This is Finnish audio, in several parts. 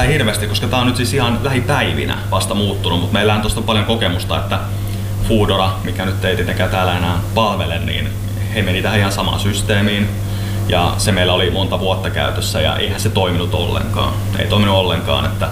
hirveästi, koska tää on nyt siis ihan lähipäivinä vasta muuttunut, mutta meillä on tosta paljon kokemusta, että Foodora, mikä nyt ei tietenkään täällä enää palvele, niin he meni tähän ihan samaan systeemiin. Ja se meillä oli monta vuotta käytössä ja eihän se toiminut ollenkaan. Ei toiminut ollenkaan, että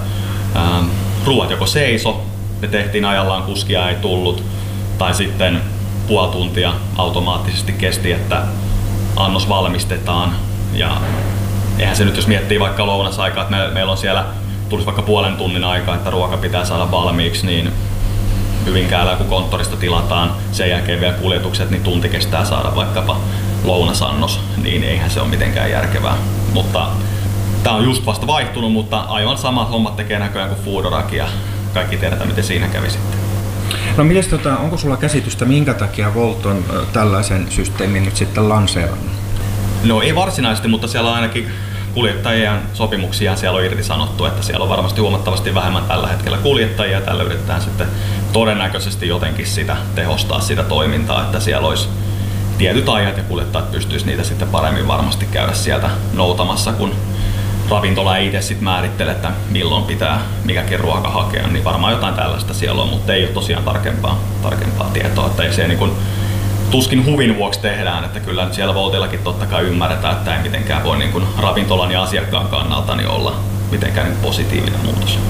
ruoat joko seiso, ne tehtiin ajallaan, kuskia ei tullut, tai sitten puoli tuntia automaattisesti kesti, että annos valmistetaan. Ja eihän se nyt, jos miettii vaikka lounasaikaa, että meillä on siellä, tulisi vaikka puolen tunnin aikaa, että ruoka pitää saada valmiiksi, niin Hyvinkäällä kun konttorista tilataan, sen jälkeen vielä kuljetukset, niin tunti kestää saada vaikkapa lounasannos, niin eihän se ole mitenkään järkevää. Mutta tää on just vasta vaihtunut, mutta aivan samat hommat tekee näköjään kuin Foodorakin ja kaikki tiedetään, miten siinä kävi sitten. No mites, onko sulla käsitystä, minkä takia Wolt on tällaisen systeemin nyt sitten lanseerannut? No ei varsinaisesti, mutta siellä on ainakin kuljettajien sopimuksia siellä on irtisanottu, että siellä on varmasti huomattavasti vähemmän tällä hetkellä kuljettajia. Tällä yritetään sitten todennäköisesti jotenkin sitä tehostaa sitä toimintaa, että siellä olisi tietyt ajat ja kuljettajat pystyisi niitä sitten paremmin varmasti käydä sieltä noutamassa, kun ravintola ei itse sitten määrittele, että milloin pitää mikäkin ruoka hakea, niin varmaan jotain tällaista siellä on, mutta ei ole tosiaan tarkempaa tietoa, että ei se niin kuin tuskin huvin vuoksi tehdään, että kyllä nyt siellä Woltillakin totta kai ymmärretään, että ei mitenkään voi niin kuin ravintolan ja asiakkaan kannalta niin olla mitenkään niin positiivinen muutos.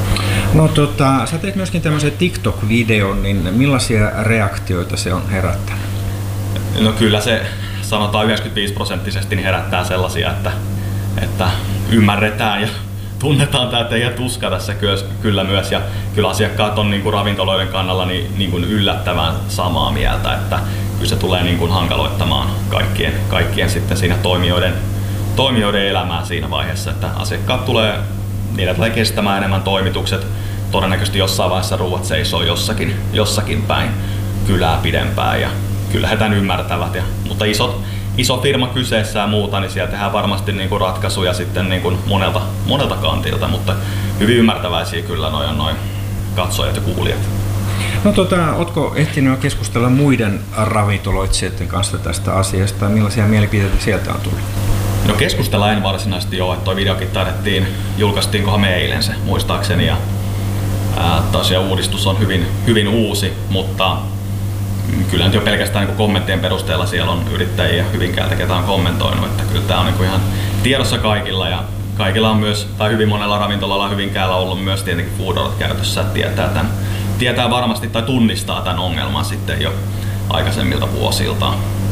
No sä teet myöskin tämmöisen TikTok-videon, niin millaisia reaktioita se on herättänyt? No kyllä se sanotaan 95% niin herättää sellaisia, että ymmärretään ja tunnetaan tämä teidän tuska tässä kyllä myös, ja kyllä asiakkaat on niin kuin ravintoloiden kannalla niin kuin yllättävän samaa mieltä, että kyllä se tulee niin kuin hankaloittamaan kaikkien sitten siinä toimijoiden elämää siinä vaiheessa, että asiakkaat tulee kestämään enemmän toimitukset, todennäköisesti jossain vaiheessa ruuat seisoo jossakin päin kylää pidempään ja kyllä he tämän ymmärtävät, mutta iso firma kyseessä ja muuta, niin siellä tehdään varmasti niin kuin ratkaisuja sitten niin kuin monelta kantilta, mutta hyvin ymmärtäväisiä kyllä noin katsojat ja kuulijat. No ootko ehtinyt keskustella muiden ravintoloitsijoiden kanssa tästä asiasta? Millaisia mielipiteitä sieltä on tullut? No keskustella en varsinaisesti ole, että toi videokin julkaistiinkohan me eilen se muistaakseni, ja tosiaan uudistus on hyvin uusi, mutta kyllä nyt jo pelkästään niin kommenttien perusteella siellä on yrittäjiä Hyvinkäältä, ketä on kommentoinut, että kyllä tämä on niin ihan tiedossa kaikilla, ja kaikilla on myös, tai hyvin monella ravintolalla Hyvinkäällä ollut myös tietenkin Foodorat käytössä, että tietää varmasti tai tunnistaa tämän ongelman sitten jo aikaisemmilta vuosilta.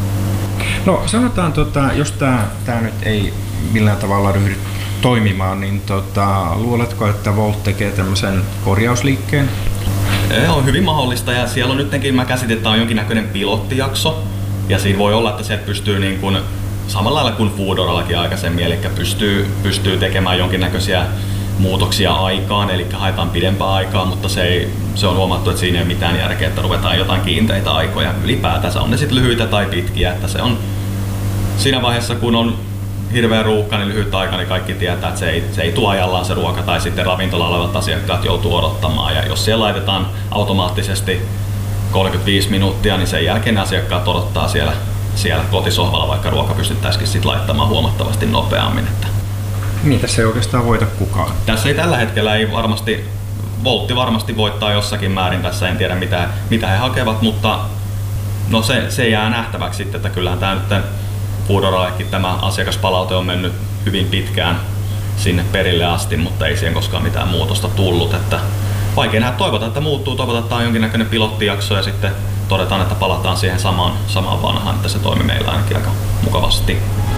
No sanotaan, jos tämä nyt ei millään tavalla ryhdy toimimaan, niin luuletko, että Wolt tekee tämmöisen korjausliikkeen? On hyvin mahdollista, ja siellä on nytkin, mä käsitin, että on jonkinnäköinen pilottijakso, ja siinä voi olla, että se pystyy niin kuin, samalla lailla kuin Foodorallakin aikaisemmin, eli pystyy tekemään jonkinnäköisiä muutoksia aikaan, eli haetaan pidempää aikaa, mutta se on huomattu, että siinä ei ole mitään järkeä, että ruvetaan jotain kiinteitä aikoja ylipäätänsä, on ne sitten lyhyitä tai pitkiä, että se on siinä vaiheessa, kun on hirveä ruuhka, niin lyhyt aika, niin kaikki tietää, että se ei tule ajallaan se ruoka, tai sitten ravintolalla olevat asiakkaat joutuu odottamaan, ja jos siellä laitetaan automaattisesti 35 minuuttia, niin sen jälkeen asiakkaat odottaa siellä kotisohvalla, vaikka ruoka pystyttäisikin sitten laittamaan huomattavasti nopeammin. Niin, tässä ei oikeastaan voita kukaan. Tässä ei tällä hetkellä Woltti varmasti voittaa jossakin määrin, tässä en tiedä mitä he hakevat, mutta no se jää nähtäväksi sitten, että kyllähän tämä nyt Foodorallekin tämä asiakaspalaute on mennyt hyvin pitkään sinne perille asti, mutta ei siihen koskaan mitään muutosta tullut. Että vaikea nähdä, toivotaan, että muuttuu, toivotaan, että tämä on jonkinnäköinen pilottijakso ja sitten todetaan, että palataan siihen samaan vanhaan, että se toimi meillä ainakin aika mukavasti.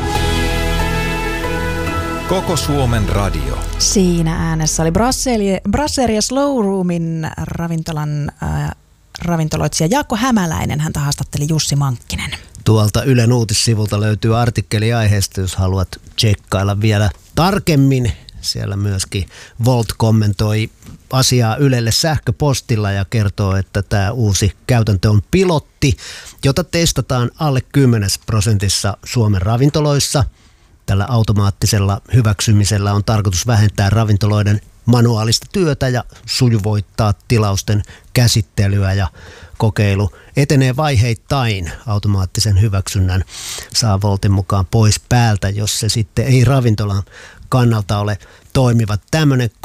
Koko Suomen radio. Siinä äänessä oli Brasserie Slow Roomin ravintoloitsija Jaakko Hämäläinen. Häntä haastatteli Jussi Mankkinen. Tuolta Ylen uutissivulta löytyy artikkeli aiheesta, jos haluat tsekkailla vielä tarkemmin. Siellä myöskin Wolt kommentoi asiaa Ylelle sähköpostilla ja kertoo, että tämä uusi käytäntö on pilotti, jota testataan alle 10% Suomen ravintoloissa. Tällä automaattisella hyväksymisellä on tarkoitus vähentää ravintoloiden manuaalista työtä ja sujuvoittaa tilausten käsittelyä, ja kokeilu etenee vaiheittain. Automaattisen hyväksynnän saa Woltin mukaan pois päältä, jos se sitten ei ravintolan kannalta ole toimiva. Tämmöinen